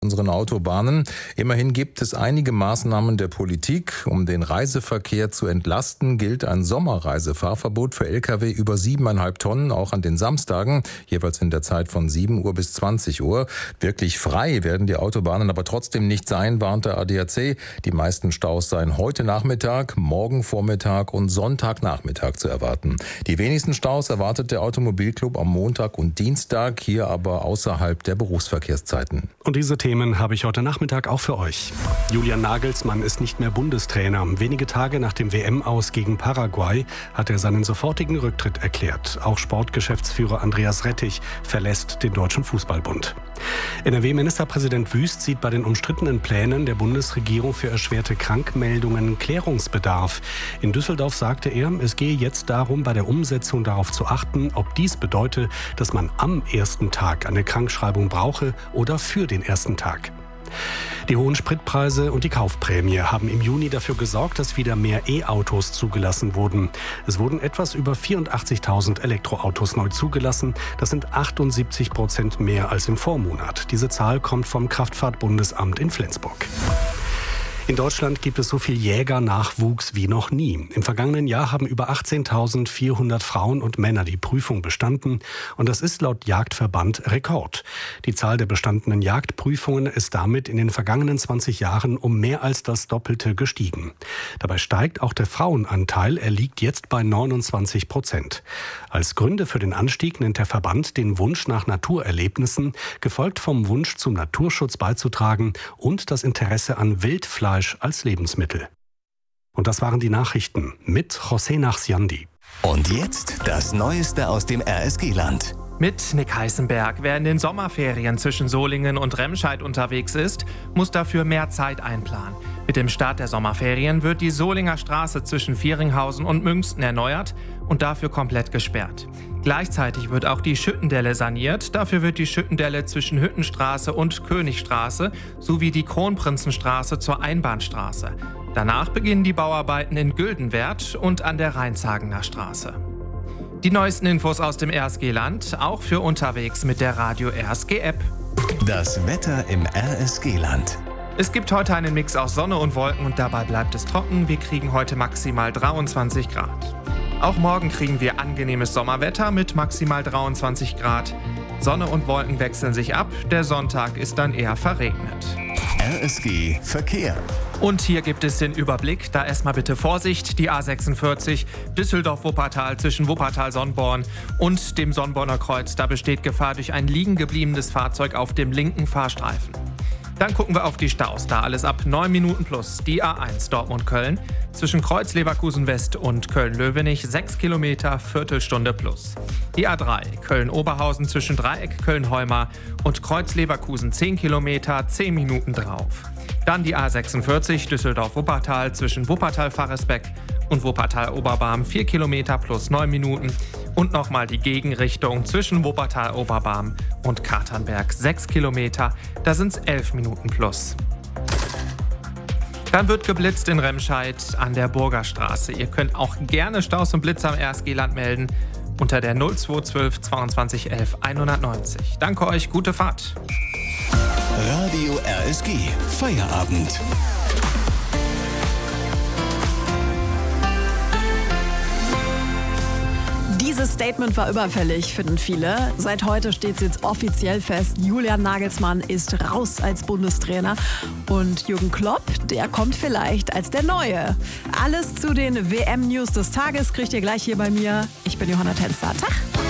unseren Autobahnen. Immerhin gibt es einige Maßnahmen der Politik. Um den Reiseverkehr zu entlasten, gilt ein Sommerreisefahrverbot für Lkw über 7,5 Tonnen, auch an den Samstagen, jeweils in der Zeit von 7 Uhr bis 20 Uhr. Wirklich frei werden die Autobahnen aber trotzdem nicht sein, warnt der ADAC. Die meisten Staus seien heute Nachmittag, morgen Vormittag und Sonntagnachmittag zu erwarten. Die wenigsten Staus erwartet der Automobilclub am Montag und Dienstag, hier aber außerhalb der Berufsverkehrszeiten. Und diese Themen habe ich heute Nachmittag auch für euch. Julian Nagelsmann ist nicht mehr Bundestrainer. Wenige Tage nach dem WM-Aus gegen Paraguay hat er seinen sofortigen Rücktritt erklärt. Auch Sportgeschäftsführer Andreas Rettich verlässt den Deutschen Fußballbund. NRW-Ministerpräsident Wüst sieht bei den umstrittenen Plänen der Bundesregierung für erschwerte Krankmeldungen Klärungsbedarf. In Düsseldorf sagte er, es gehe jetzt darum, bei der Umsetzung darauf zu achten, ob dies bedeutet, dass man am ersten Tag eine Krankschreibung brauche oder für den ersten Tag. Die hohen Spritpreise und die Kaufprämie haben im Juni dafür gesorgt, dass wieder mehr E-Autos zugelassen wurden. Es wurden etwas über 84.000 Elektroautos neu zugelassen. Das sind 78% mehr als im Vormonat. Diese Zahl kommt vom Kraftfahrtbundesamt in Flensburg. In Deutschland gibt es so viel Jägernachwuchs wie noch nie. Im vergangenen Jahr haben über 18.400 Frauen und Männer die Prüfung bestanden. Und das ist laut Jagdverband Rekord. Die Zahl der bestandenen Jagdprüfungen ist damit in den vergangenen 20 Jahren um mehr als das Doppelte gestiegen. Dabei steigt auch der Frauenanteil. Er liegt jetzt bei 29%. Als Gründe für den Anstieg nennt der Verband den Wunsch nach Naturerlebnissen, gefolgt vom Wunsch zum Naturschutz beizutragen und das Interesse an Wildfleisch als Lebensmittel. Und das waren die Nachrichten mit José Nachsiandi. Und jetzt das Neueste aus dem RSG-Land. Mit Nick Heißenberg. Wer in den Sommerferien zwischen Solingen und Remscheid unterwegs ist, muss dafür mehr Zeit einplanen. Mit dem Start der Sommerferien wird die Solinger Straße zwischen Vieringhausen und Münsten erneuert und dafür komplett gesperrt. Gleichzeitig wird auch die Schüttendelle saniert. Dafür wird die Schüttendelle zwischen Hüttenstraße und Königstraße sowie die Kronprinzenstraße zur Einbahnstraße. Danach beginnen die Bauarbeiten in Güldenwerd und an der Rheinshagener Straße. Die neuesten Infos aus dem RSG-Land, auch für unterwegs mit der Radio RSG-App. Das Wetter im RSG-Land. Es gibt heute einen Mix aus Sonne und Wolken und dabei bleibt es trocken. Wir kriegen heute maximal 23 Grad. Auch morgen kriegen wir angenehmes Sommerwetter mit maximal 23 Grad. Sonne und Wolken wechseln sich ab. Der Sonntag ist dann eher verregnet. RSG Verkehr. Und hier gibt es den Überblick. Da erstmal bitte Vorsicht, die A46 Düsseldorf-Wuppertal zwischen Wuppertal-Sonnborn und dem Sonnborner Kreuz. Da besteht Gefahr durch ein liegen gebliebenes Fahrzeug auf dem linken Fahrstreifen. Dann gucken wir auf die Staus. Da alles ab 9 Minuten plus. Die A1 Dortmund-Köln zwischen Kreuz Leverkusen-West und Köln-Löwenich 6 Kilometer, Viertelstunde plus. Die A3 Köln-Oberhausen zwischen Dreieck Köln-Heumar und Kreuz Leverkusen 10 Kilometer, 10 Minuten drauf. Dann die A46 Düsseldorf-Wuppertal zwischen Wuppertal-Faresbeck und Wuppertal-Oberbarm 4 Kilometer plus 9 Minuten. Und nochmal die Gegenrichtung zwischen Wuppertal-Oberbarm und Katernberg 6 Kilometer, da sind es 11 Minuten plus. Dann wird geblitzt in Remscheid an der Burgerstraße. Ihr könnt auch gerne Staus und Blitz am RSG-Land melden unter der 0212 22 11 190. Danke euch, gute Fahrt. Radio RSG Feierabend. Dieses Statement war überfällig, finden viele. Seit heute steht es jetzt offiziell fest, Julian Nagelsmann ist raus als Bundestrainer. Und Jürgen Klopp, der kommt vielleicht als der Neue. Alles zu den WM-News des Tages kriegt ihr gleich hier bei mir. Ich bin Johanna Tenster. Tag!